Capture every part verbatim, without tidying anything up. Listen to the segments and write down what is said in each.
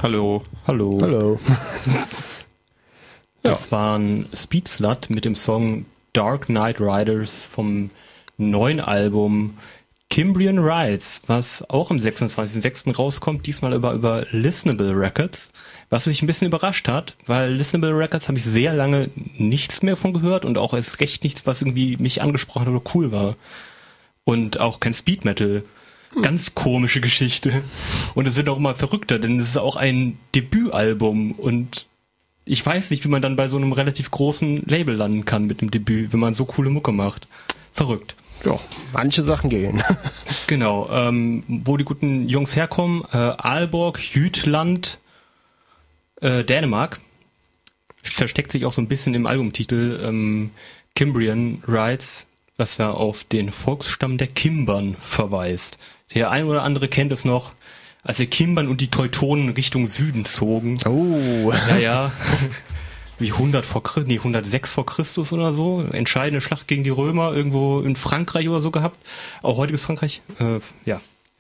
Hallo. Hallo. Hallo. Das ja. waren Speed Slut mit dem Song Dark Knight Riders vom neuen Album Cimbrian Rides, was auch am sechsundzwanzigsten sechsten rauskommt, diesmal über, über Listenable Records, was mich ein bisschen überrascht hat, weil Listenable Records habe ich sehr lange nichts mehr von gehört und auch erst recht nichts, was irgendwie mich angesprochen oder cool war. Und auch kein Speed Metal. Ganz komische Geschichte. Und es wird auch immer verrückter, denn es ist auch ein Debütalbum und ich weiß nicht, wie man dann bei so einem relativ großen Label landen kann mit dem Debüt, wenn man so coole Mucke macht. Verrückt. Ja, manche Sachen gehen. Genau, ähm, wo die guten Jungs herkommen, äh, Aalborg, Jütland, äh, Dänemark, versteckt sich auch so ein bisschen im Albumtitel ähm, Cimbrian Rides, was ja auf den Volksstamm der Kimbern verweist. Der ein oder andere kennt es noch, als die Kimbern und die Teutonen Richtung Süden zogen. Oh. Ja, ja. Wie hundert vor Christus, nee, hundertsechs vor Christus oder so. Entscheidende Schlacht gegen die Römer irgendwo in Frankreich oder so gehabt. Auch heutiges Frankreich. Äh, ja.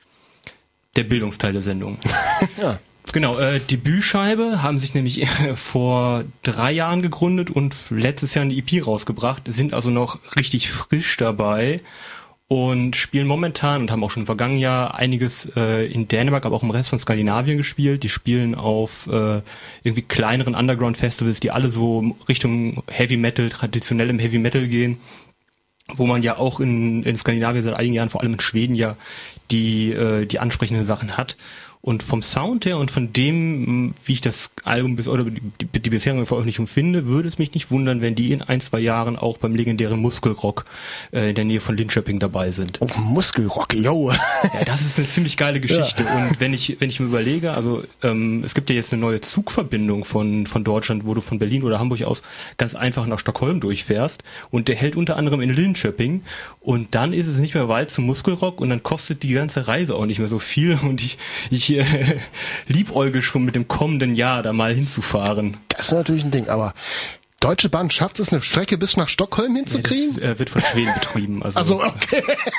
Der Bildungsteil der Sendung. Ja. Genau, äh, Debütscheibe haben sich nämlich äh, vor drei Jahren gegründet und letztes Jahr eine E P rausgebracht, sind also noch richtig frisch dabei und spielen momentan und haben auch schon im vergangenen Jahr einiges äh, in Dänemark, aber auch im Rest von Skandinavien gespielt. Die spielen auf äh, irgendwie kleineren Underground-Festivals, die alle so Richtung Heavy Metal, traditionellem Heavy Metal gehen, wo man ja auch in, in Skandinavien seit einigen Jahren, vor allem in Schweden ja, die, äh, die ansprechenden Sachen hat. Und vom Sound her und von dem, wie ich das Album bis oder die, die, die bisherige Veröffentlichung finde, würde es mich nicht wundern, wenn die in ein, zwei Jahren auch beim legendären Muskelrock äh, in der Nähe von Linköping dabei sind. Oh, Muskelrock, yo. Ja, das ist eine ziemlich geile Geschichte. Ja. Und wenn ich wenn ich mir überlege, also ähm, es gibt ja jetzt eine neue Zugverbindung von von Deutschland, wo du von Berlin oder Hamburg aus ganz einfach nach Stockholm durchfährst und der hält unter anderem in Linköping und dann ist es nicht mehr weit zum Muskelrock und dann kostet die ganze Reise auch nicht mehr so viel und ich ich liebäugel schon mit dem kommenden Jahr da mal hinzufahren. Das ist natürlich ein Ding, aber Deutsche Bahn schafft es, eine Strecke bis nach Stockholm hinzukriegen? Ja, das äh, wird von Schweden betrieben. Also, also okay.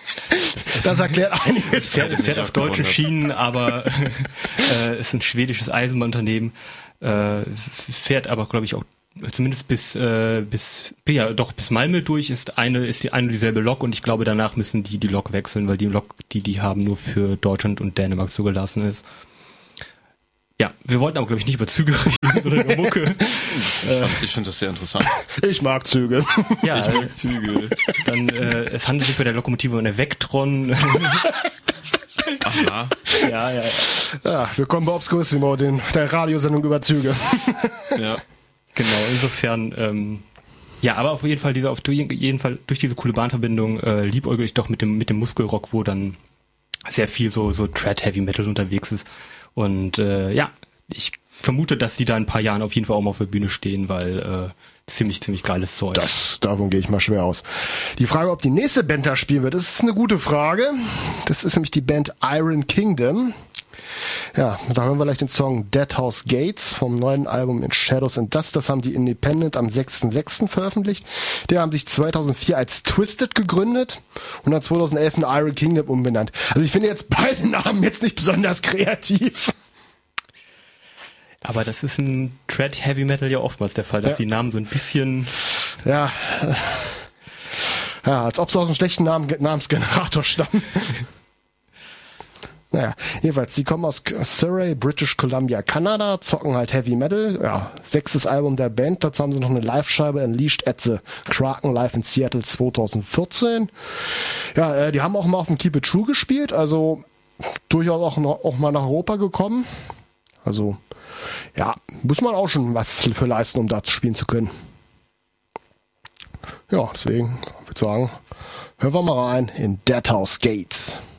Das erklärt einiges. Es fährt, es fährt auf deutschen Schienen, aber äh, es ist ein schwedisches Eisenbahnunternehmen, äh, fährt aber, glaube ich, auch zumindest bis äh, bis ja doch bis Malmö durch ist eine ist die eine und dieselbe Lok und ich glaube danach müssen die die Lok wechseln, weil die Lok die die haben nur für Deutschland und Dänemark zugelassen ist. Ja, wir wollten aber glaube ich nicht über Züge reden, sondern über Mucke. Ich, fand, ich finde das sehr interessant. Ich mag Züge. Ja, ich mag Züge. Dann äh, es handelt sich bei der Lokomotive um eine Vectron. Aha. Ja, ja, ja. Ja, willkommen bei Obscurissimo, den der Radiosendung über Züge. Ja. Genau, insofern, ähm, ja, aber auf jeden Fall diese, auf jeden Fall durch diese coole Bahnverbindung äh, liebäugel ich doch mit dem mit dem Muskelrock, wo dann sehr viel so so Trad Heavy Metal unterwegs ist und äh, ja, ich vermute, dass die da in ein paar Jahren auf jeden Fall auch mal auf der Bühne stehen, weil äh, ziemlich ziemlich geiles Zeug. Das davon gehe ich mal schwer aus. Die Frage, ob die nächste Band da spielen wird, ist eine gute Frage. Das ist nämlich die Band Iron Kingdom. Ja, da hören wir gleich den Song Dead House Gates vom neuen Album In Shadows and Dust. Das haben die Independent am sechsten sechsten veröffentlicht. Die haben sich zweitausendvier als Twisted gegründet und dann zweitausendelf in Iron Kingdom umbenannt. Also ich finde jetzt beide Namen jetzt nicht besonders kreativ. Aber das ist im Trad Heavy Metal ja oftmals der Fall, dass ja. die Namen so ein bisschen... Ja, ja, als ob sie aus einem schlechten Namen, Namensgenerator stammen. Naja, jedenfalls, die kommen aus Surrey, British Columbia, Kanada, zocken halt Heavy Metal. Ja, sechstes Album der Band. Dazu haben sie noch eine Live-Scheibe, Unleashed at the Kraken Live in Seattle zweitausendvierzehn. Ja, äh, die haben auch mal auf dem Keep It True gespielt, also durchaus auch, noch, auch mal nach Europa gekommen. Also, ja, muss man auch schon was für leisten, um da spielen zu können. Ja, deswegen würde ich sagen, hören wir mal rein in Dead House Gates.